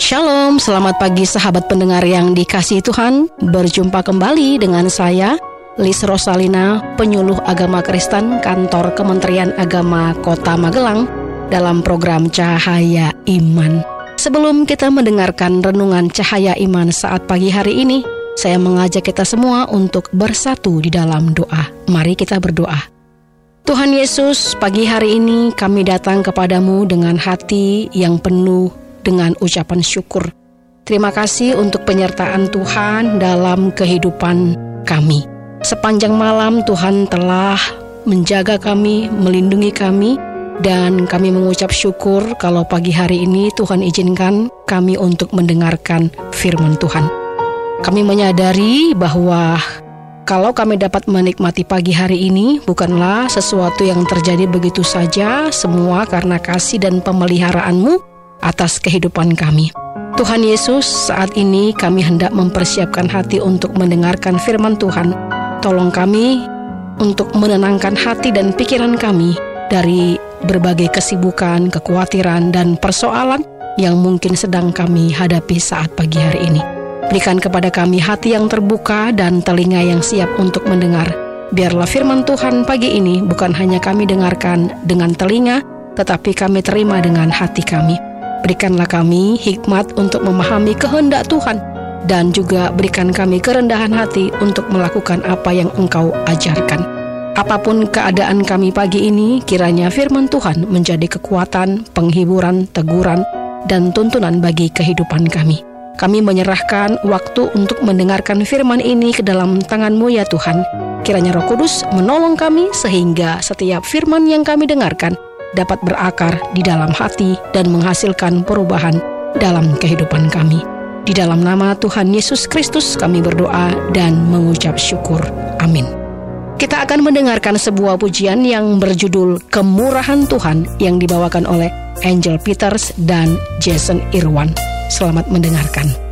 Shalom, selamat pagi sahabat pendengar yang dikasihi Tuhan. Berjumpa kembali dengan saya, Lis Rosalina, penyuluh agama Kristen kantor Kementerian Agama Kota Magelang dalam program Cahaya Iman. Sebelum kita mendengarkan renungan Cahaya Iman saat pagi hari ini, saya mengajak kita semua untuk bersatu di dalam doa. Mari kita berdoa. Tuhan Yesus, pagi hari ini kami datang kepadamu dengan hati yang penuh dengan ucapan syukur. Terima kasih untuk penyertaan Tuhan dalam kehidupan kami. Sepanjang malam Tuhan telah menjaga kami, melindungi kami, dan kami mengucap syukur kalau pagi hari ini Tuhan izinkan kami untuk mendengarkan firman Tuhan. Kami menyadari bahwa kalau kami dapat menikmati pagi hari ini bukanlah sesuatu yang terjadi begitu saja, semua karena kasih dan pemeliharaan-Mu atas kehidupan kami. Tuhan Yesus, saat ini kami hendak mempersiapkan hati untuk mendengarkan firman Tuhan. Tolong kami untuk menenangkan hati dan pikiran kami dari berbagai kesibukan, kekhawatiran, dan persoalan yang mungkin sedang kami hadapi saat pagi hari ini. Berikan kepada kami hati yang terbuka dan telinga yang siap untuk mendengar. Biarlah firman Tuhan pagi ini bukan hanya kami dengarkan dengan telinga, tetapi kami terima dengan hati kami. Berikanlah kami hikmat untuk memahami kehendak Tuhan, dan juga berikan kami kerendahan hati untuk melakukan apa yang Engkau ajarkan. Apapun keadaan kami pagi ini, kiranya firman Tuhan menjadi kekuatan, penghiburan, teguran, dan tuntunan bagi kehidupan kami. Kami menyerahkan waktu untuk mendengarkan firman ini ke dalam tangan-Mu ya Tuhan. Kiranya Roh Kudus menolong kami sehingga setiap firman yang kami dengarkan dapat berakar di dalam hati dan menghasilkan perubahan dalam kehidupan kami. Di dalam nama Tuhan Yesus Kristus kami berdoa dan mengucap syukur. Amin. Kita akan mendengarkan sebuah pujian yang berjudul Kemurahan Tuhan yang dibawakan oleh Angel Peters dan Jason Irwan. Selamat mendengarkan.